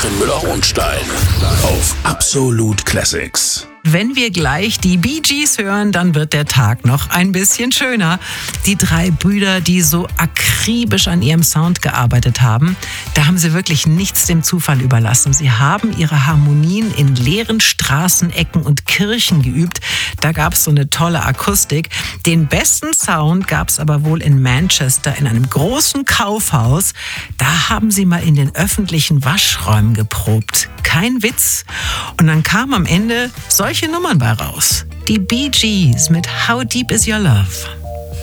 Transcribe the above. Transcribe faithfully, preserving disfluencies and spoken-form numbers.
Katrin Müller-Hohenstein auf Absolut Classics. Wenn wir gleich die Bee Gees hören, dann wird der Tag noch ein bisschen schöner. Die drei Brüder, die so akribisch an ihrem Sound gearbeitet haben, da haben sie wirklich nichts dem Zufall überlassen. Sie haben ihre Harmonien in leeren Straßenecken und Kirchen geübt. Da gab es so eine tolle Akustik. Den besten Sound gab es aber wohl in Manchester in einem großen Kaufhaus. Da haben sie mal in den öffentlichen Waschräumen geprobt. Kein Witz. Und dann kamen am Ende solche Nummern bei raus. Die Bee Gees mit How Deep Is Your Love?